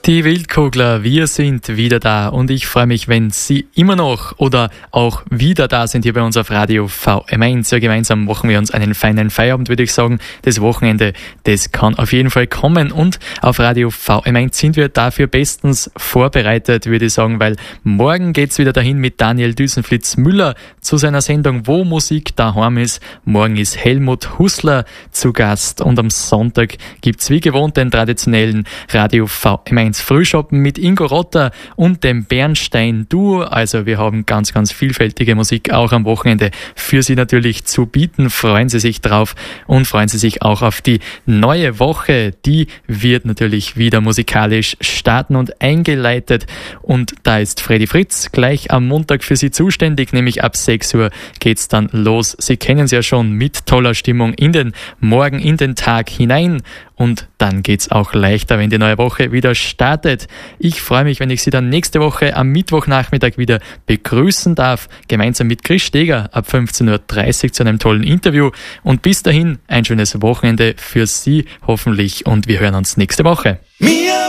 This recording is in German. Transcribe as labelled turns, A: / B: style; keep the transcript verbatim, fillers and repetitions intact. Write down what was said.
A: Die Wildkugler, wir sind wieder da und ich freue mich, wenn Sie immer noch oder auch wieder da sind hier bei uns auf Radio V M eins. Ja, gemeinsam machen wir uns einen feinen Feierabend, würde ich sagen. Das Wochenende, das kann auf jeden Fall kommen und auf Radio V M eins sind wir dafür bestens vorbereitet, würde ich sagen, weil morgen geht's wieder dahin mit Daniel Düsenflitz-Müller zu seiner Sendung Wo Musik daheim ist. Morgen ist Helmut Hussler zu Gast und am Sonntag gibt's wie gewohnt den traditionellen Radio V M eins Frühschoppen mit Ingo Rotter und dem Bernstein-Duo. Also wir haben ganz, ganz vielfältige Musik auch am Wochenende für Sie natürlich zu bieten. Freuen Sie sich drauf und freuen Sie sich auch auf die neue Woche. Die wird natürlich wieder musikalisch starten und eingeleitet. Und da ist Freddy Fritz gleich am Montag für Sie zuständig, nämlich ab sechs Uhr geht's dann los. Sie kennen es ja schon, mit toller Stimmung in den Morgen, in den Tag hinein. Und dann geht's auch leichter, wenn die neue Woche wieder startet. Ich freue mich, wenn ich Sie dann nächste Woche am Mittwochnachmittag wieder begrüßen darf, gemeinsam mit Chris Steger ab fünfzehn Uhr dreißig zu einem tollen Interview. Und bis dahin ein schönes Wochenende für Sie hoffentlich und wir hören uns nächste Woche.